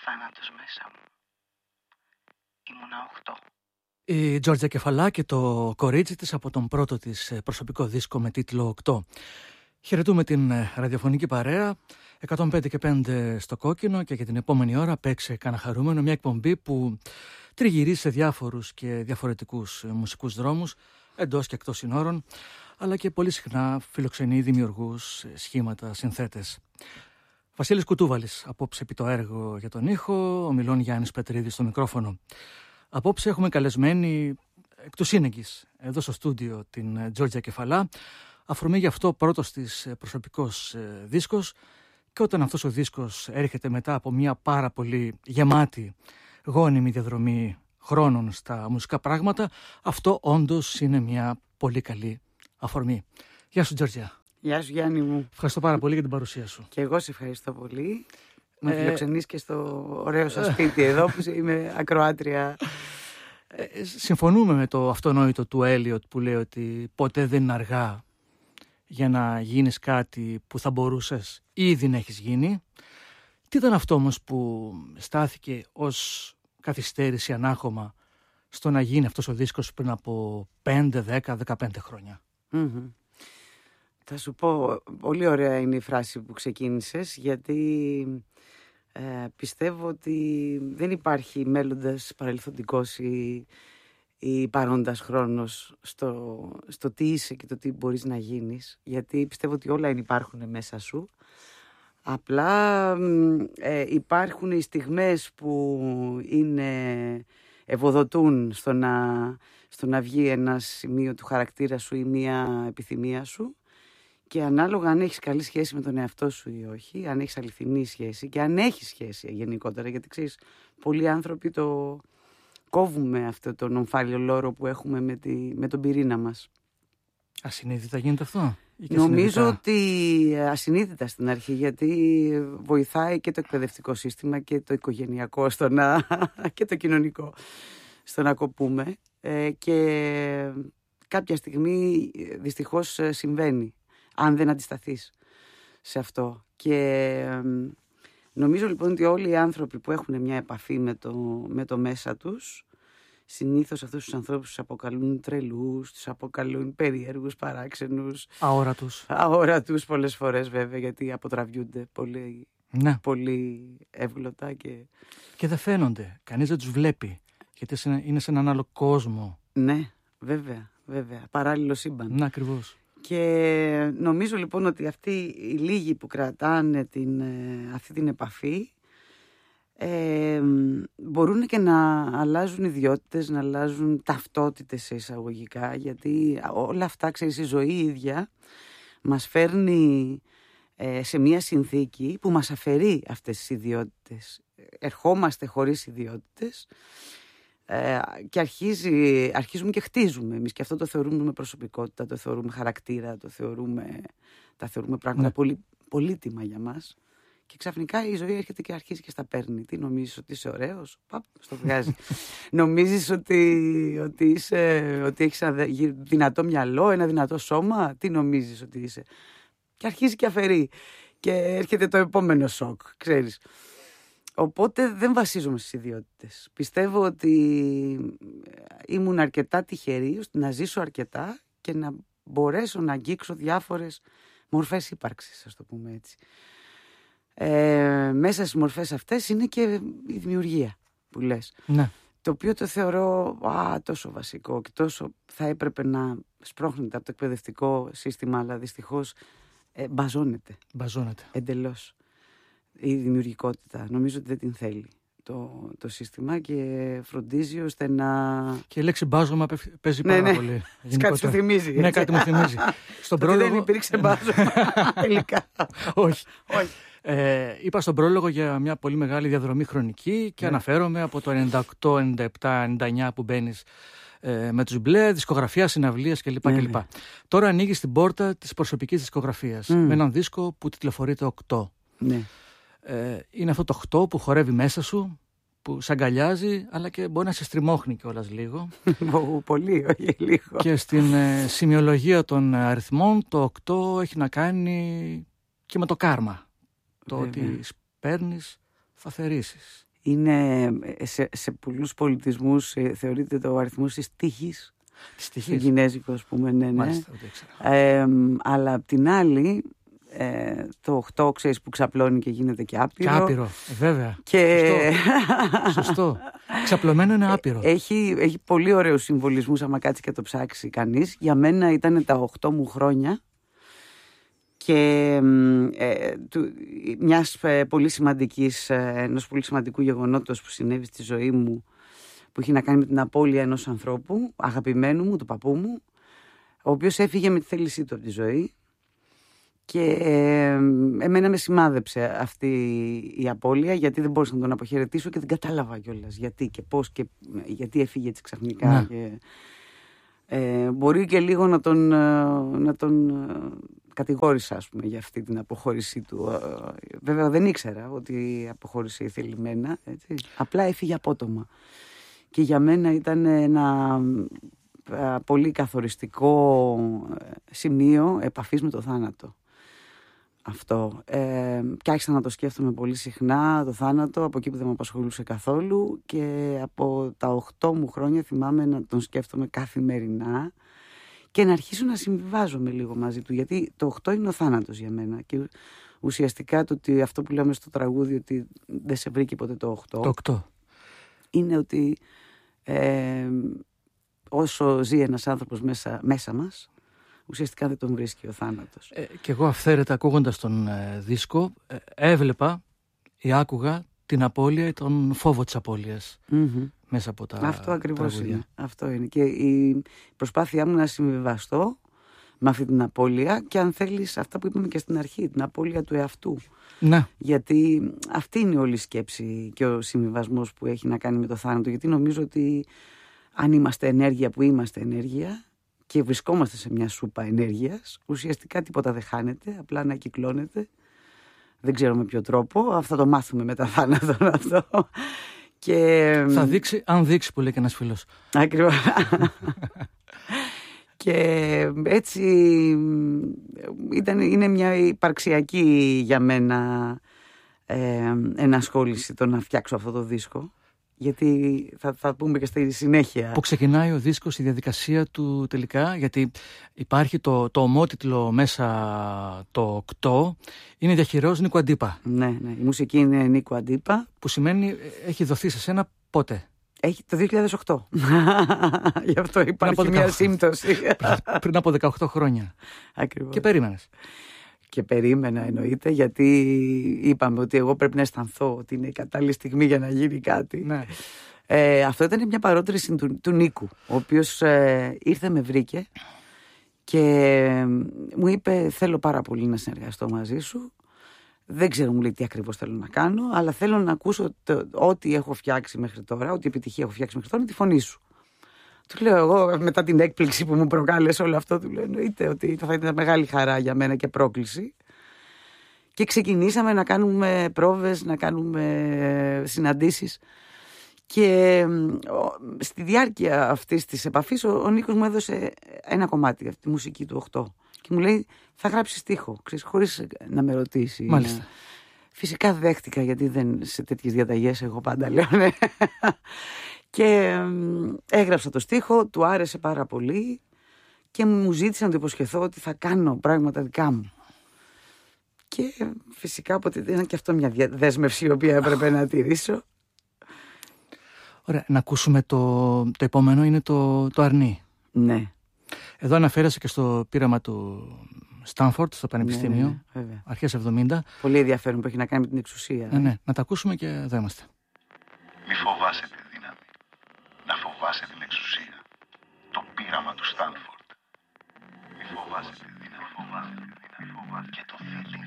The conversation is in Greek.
θάνατος μέσα μου. Ήμουνα 8. Η Τζόρτζια Κεφαλά και το κορίτσι της από τον πρώτο της προσωπικό δίσκο με τίτλο 8. Χαιρετούμε την ραδιοφωνική παρέα 105 και 5 στο κόκκινο και για την επόμενη ώρα παίξε κανένα χαρούμενο, μια εκπομπή που τριγυρίζει σε διάφορους και διαφορετικούς μουσικούς δρόμους εντός και εκτός συνόρων, αλλά και πολύ συχνά φιλοξενεί δημιουργούς, σχήματα, συνθέτες. Βασίλης Κουτούβαλης απόψε επί το έργο για τον ήχο, ο Μιλών Γιάννης Πετρίδης στο μικρόφωνο. Απόψε έχουμε καλεσμένη εκ του σύνεγγυς εδώ στο στούντιο την Τζόρτζια Κεφαλά, αφορμή γι' αυτό πρώτος της προσωπικός δίσκος, και όταν αυτός ο δίσκος έρχεται μετά από μια πάρα πολύ γεμάτη γόνιμη διαδρομή χρόνων στα μουσικά πράγματα, αυτό όντως είναι μια πολύ καλή αφορμή. Γεια σου Τζόρτζια. Γεια σου Γιάννη μου. Ευχαριστώ πάρα πολύ για την παρουσία σου. Και εγώ σε ευχαριστώ πολύ. Με φιλοξενείς και στο ωραίο σας σπίτι εδώ που είμαι ακροάτρια. Συμφωνούμε με το αυτονόητο του Έλιοτ που λέει ότι ποτέ δεν είναι αργά για να γίνεις κάτι που θα μπορούσες ήδη να έχεις γίνει. Τι ήταν αυτό όμως που στάθηκε ως καθυστέρηση, ανάχωμα στο να γίνει αυτός ο δίσκος πριν από 5, 10, 15 χρόνια? Θα σου πω, πολύ ωραία είναι η φράση που ξεκίνησες, γιατί πιστεύω ότι δεν υπάρχει μέλλοντας παρελθοντικός ή παρόντας χρόνος στο τι είσαι και το τι μπορείς να γίνεις, γιατί πιστεύω ότι όλα υπάρχουν μέσα σου. Απλά υπάρχουν οι στιγμές που ευοδοτούν στο να βγει ένα σημείο του χαρακτήρα σου ή μια επιθυμία σου, και ανάλογα αν έχεις καλή σχέση με τον εαυτό σου ή όχι, αν έχεις αληθινή σχέση και αν έχεις σχέση γενικότερα, γιατί ξέρεις, πολλοί άνθρωποι το κόβουμε αυτό τον ομφάλιο λόρο που έχουμε με τον πυρήνα μας. Ασυνείδητα γίνεται αυτό? Νομίζω ότι ασυνείδητα στην αρχή, γιατί βοηθάει και το εκπαιδευτικό σύστημα και το οικογενειακό και το κοινωνικό στο να κοπούμε, και κάποια στιγμή δυστυχώς συμβαίνει αν δεν αντισταθείς σε αυτό. Και νομίζω λοιπόν ότι όλοι οι άνθρωποι που έχουν μια επαφή με το μέσα τους, συνήθως αυτούς τους ανθρώπους τους αποκαλούν τρελούς, τους αποκαλούν περίεργους, παράξενους, αόρατους πολλές φορές βέβαια, γιατί αποτραβιούνται πολύ, πολύ εύγλωτα και δεν φαίνονται, κανείς δεν τους βλέπει, γιατί είναι σε έναν άλλο κόσμο. Ναι, βέβαια, παράλληλο σύμπαν. Ναι, ακριβώς. Και νομίζω λοιπόν ότι αυτοί οι λίγοι που κρατάνε αυτή την επαφή μπορούν και να αλλάζουν ιδιότητες, να αλλάζουν ταυτότητες σε εισαγωγικά, γιατί όλα αυτά, ξέρεις, η ζωή ίδια μας φέρνει σε μια συνθήκη που μας αφαιρεί αυτές τις ιδιότητες. Ερχόμαστε χωρίς ιδιότητες και αρχίζουμε και χτίζουμε εμείς, και αυτό το θεωρούμε προσωπικότητα, το θεωρούμε χαρακτήρα, τα θεωρούμε πράγματα πολύ πολύτιμα για μας. Και ξαφνικά η ζωή έρχεται και αρχίζει και στα παίρνει. Τι νομίζεις, ότι είσαι ωραίος? Στο βγάζει. Νομίζεις ότι έχεις ένα δυνατό μυαλό, ένα δυνατό σώμα? Τι νομίζεις ότι είσαι? Και αρχίζει και αφαιρεί. Και έρχεται το επόμενο σοκ, ξέρεις. Οπότε δεν βασίζομαι στις ιδιότητες. Πιστεύω ότι ήμουν αρκετά τυχερή ώστε να ζήσω αρκετά και να μπορέσω να αγγίξω διάφορες μορφές ύπαρξης, ας το πούμε έτσι. Μέσα στις μορφές αυτές είναι και η δημιουργία που λες. Ναι. Το οποίο το θεωρώ τόσο βασικό και τόσο θα έπρεπε να σπρώχνεται από το εκπαιδευτικό σύστημα, αλλά δυστυχώς μπαζώνεται εντελώς η δημιουργικότητα. Νομίζω ότι δεν την θέλει το σύστημα και φροντίζει ώστε να... Και η λέξη μπάζωμα παίζει πάρα πολύ. Κάτι σου θυμίζει. Ναι, κάτι μου θυμίζει. Στον πρόλογο... Δεν υπήρξε μπάζωμα τελικά. Όχι. Είπα στον πρόλογο για μια πολύ μεγάλη διαδρομή χρονική και αναφέρομαι από το 98, 97, 99 που μπαίνεις με τους μπλε, δισκογραφία, συναυλίες κλπ. Τώρα ανοίγεις την πόρτα της προσωπικής δισκογραφίας με έναν δίσκο που τιτλοφορείται 8. Ναι. Είναι αυτό το 8 που χορεύει μέσα σου, που σ' αγκαλιάζει, αλλά και μπορεί να σε στριμώχνει κιόλας λίγο. Πολύ, όχι λίγο. Και στην σημειολογία των αριθμών το 8 έχει να κάνει και με το κάρμα. Το ότι παίρνεις θα θερήσεις. είναι σε πολλούς πολιτισμούς θεωρείται ο αριθμός της τύχης. Της τύχης. Κινέζικο, ας πούμε, ναι. Μάλιστα, δεν ήξερα. Αλλά απ' την άλλη, το 8 ξέρεις που ξαπλώνει και γίνεται και άπειρο. Και άπειρο, βέβαια. Και... Σωστό. Ξαπλωμένο είναι άπειρο. Έχει πολύ ωραίους συμβολισμούς, άμα κάτσει και το ψάξει κανείς. Για μένα ήταν τα 8 μου χρόνια και ενός πολύ σημαντικού γεγονότος που συνέβη στη ζωή μου, που έχει να κάνει με την απώλεια ενός ανθρώπου, αγαπημένου μου, του παππού μου, ο οποίος έφυγε με τη θέλησή του από τη ζωή. Και εμένα με σημάδεψε αυτή η απώλεια, γιατί δεν μπορούσα να τον αποχαιρετήσω και δεν κατάλαβα κιόλας γιατί και πώς και γιατί έφυγε έτσι ξαφνικά. Ναι. Και, μπορεί και λίγο να τον κατηγόρησα, ας πούμε, για αυτή την αποχώρησή του. Βέβαια δεν ήξερα ότι αποχώρησε θελημένα, έτσι. Απλά έφυγε απότομα. Και για μένα ήταν ένα πολύ καθοριστικό σημείο επαφής με το θάνατο. Αυτό. Και άρχισα να το σκέφτομαι πολύ συχνά, το θάνατο, από εκεί που δεν με απασχολούσε καθόλου, και από τα 8 μου χρόνια θυμάμαι να τον σκέφτομαι καθημερινά και να αρχίσω να συμβιβάζομαι λίγο μαζί του, γιατί το 8 είναι ο θάνατος για μένα και ουσιαστικά το ότι αυτό που λέμε στο τραγούδι, ότι δεν σε βρήκε ποτέ το 8. Το 8. Είναι ότι όσο ζει ένας άνθρωπος μέσα μας, ουσιαστικά δεν τον βρίσκει ο θάνατος. Και εγώ αυθαίρετα ακούγοντας τον δίσκο έβλεπα ή άκουγα την απώλεια ή τον φόβο της απώλειας μέσα από τα Αυτό ακριβώς τραγούδια. είναι. Αυτό είναι. Και η προσπάθειά μου να συμβιβαστώ με αυτή την απώλεια, και αν θέλεις αυτά που είπαμε και στην αρχή, την απώλεια του εαυτού. Ναι. Γιατί αυτή είναι όλη η σκέψη και ο συμβιβασμός που έχει να κάνει με το θάνατο. Γιατί νομίζω ότι αν είμαστε ενέργεια που είμαστε ενέργεια και βρισκόμαστε σε μια σούπα ενέργειας, ουσιαστικά τίποτα δεν χάνεται, απλά ανακυκλώνεται. Δεν ξέρω με ποιο τρόπο, αυτό το μάθουμε μετά θάνατον αυτό. Και... Θα δείξει, αν δείξει, που λέει και ένας φίλος. Ακριβώς. Και έτσι είναι μια υπαρξιακή για μένα ενασχόληση το να φτιάξω αυτό το δίσκο. Γιατί θα πούμε και στη συνέχεια. Που ξεκινάει ο δίσκος, η διαδικασία του τελικά, γιατί υπάρχει το ομότιτλο μέσα, το 8, είναι διαχειρός Νίκου Αντίπα. Ναι, η μουσική είναι Νίκου Αντίπα. Που σημαίνει έχει δοθεί σε σένα πότε? Έχει το 2008. Γι' αυτό υπάρχει μια σύμπτωση. Πριν από 18 χρόνια. Ακριβώς. Και περίμενες. Και περίμενα, εννοείται, γιατί είπαμε ότι εγώ πρέπει να αισθανθώ ότι είναι η κατάλληλη στιγμή για να γίνει κάτι. Ναι. Αυτό ήταν μια παρότριση του Νίκου, ο οποίος ήρθε, με βρήκε και μου είπε: θέλω πάρα πολύ να συνεργαστώ μαζί σου. Δεν ξέρω, μου λέει, τι ακριβώς θέλω να κάνω, αλλά θέλω να ακούσω ό,τι έχω φτιάξει μέχρι τώρα, ό,τι επιτυχία έχω φτιάξει μέχρι τώρα, τη φωνή σου. Του λέω εγώ, μετά την έκπληξη που μου προκάλεσε όλο αυτό, του λέω εννοείται ότι θα ήταν μεγάλη χαρά για μένα και πρόκληση. Και ξεκινήσαμε να κάνουμε πρόβες, να κάνουμε συναντήσεις. Και στη διάρκεια αυτής της επαφής ο Νίκος μου έδωσε ένα κομμάτι από τη μουσική του 8. Και μου λέει: θα γράψεις στίχο, χωρίς να με ρωτήσει. Μάλιστα. Φυσικά δέχτηκα, γιατί δεν σε τέτοιες διαταγές εγώ πάντα λέω ναι. Και έγραψα το στίχο, του άρεσε πάρα πολύ και μου ζήτησε να το υποσχεθώ ότι θα κάνω πράγματα δικά μου. Και φυσικά ήταν και αυτό μια δέσμευση η οποία έπρεπε να τηρήσω. Ωραία, να ακούσουμε το επόμενο, είναι το Αρνί. Ναι. Εδώ αναφέρεσαι και στο πείραμα του Στάνφορντ στο Πανεπιστήμιο, ναι, αρχές 70. Πολύ ενδιαφέρον που έχει να κάνει με την εξουσία. Ναι, να τα ακούσουμε και εδώ είμαστε. Μη φοβάσαι τη δύναμη, να φοβάσαι την εξουσία. Το πείραμα του Στάνφορντ. Μη φοβάσαι τη δύναμη, και το θέλει.